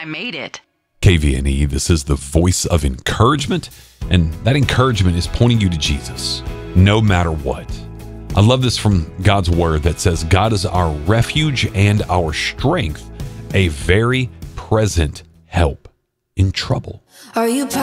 I made it. KVNE, this is the voice of encouragement, and that encouragement is pointing you to Jesus, no matter what. I love this from God's word that says, God is our refuge and our strength, a very present help in trouble. Are you